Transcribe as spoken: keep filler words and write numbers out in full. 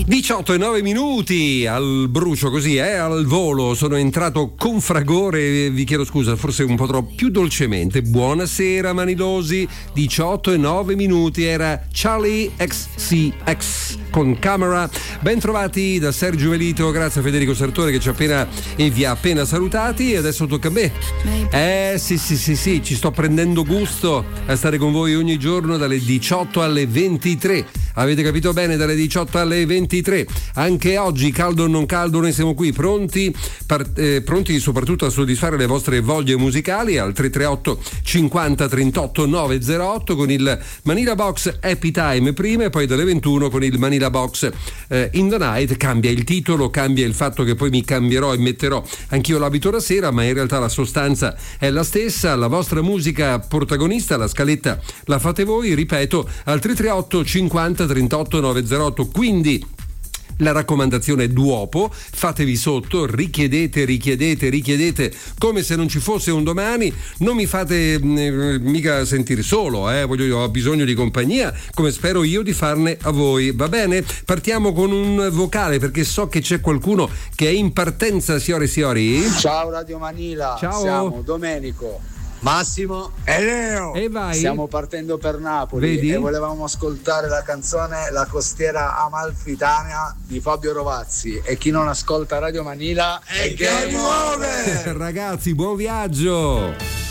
diciotto e nove minuti al brucio, così, eh, al volo. Sono entrato con fragore, vi chiedo scusa, forse un po' troppo, più dolcemente. Buonasera Manilosi, diciotto e nove minuti, era Charlie X C X con Camera. Ben trovati da Sergio Velito, grazie a Federico Sartore che ci ha appena e vi ha appena salutati. E adesso tocca a me. Eh sì sì sì sì, ci sto prendendo gusto a stare con voi ogni giorno dalle diciotto alle ventitré. Avete capito bene, dalle diciotto alle ventitré. Anche oggi, caldo o non caldo, noi siamo qui pronti, par- eh, pronti soprattutto a soddisfare le vostre voglie musicali al tre tre otto cinquanta trentotto novecentotto con il Manila Box Happy Time prima e poi dalle ventuno con il Manila Box eh, In the Night. Cambia il titolo, cambia il fatto che poi mi cambierò e metterò anch'io l'abito la sera, ma in realtà la sostanza è la stessa. La vostra musica protagonista, la scaletta la fate voi, ripeto, al tre tre otto cinquanta trentotto novecentotto. Quindi la raccomandazione è duopo, fatevi sotto, richiedete, richiedete, richiedete come se non ci fosse un domani. Non mi fate eh, mica sentire solo, eh, voglio, ho bisogno di compagnia, come spero io di farne a voi, va bene? Partiamo con un vocale perché so che c'è qualcuno che è in partenza, signore e signori. Ciao Radio Manila, ciao. Siamo Domenico, Massimo e Leo e vai. Stiamo partendo per Napoli. Vedi? E volevamo ascoltare la canzone La costiera amalfitana di Fabio Rovazzi. E chi non ascolta Radio Manila è game over. Ragazzi, buon viaggio.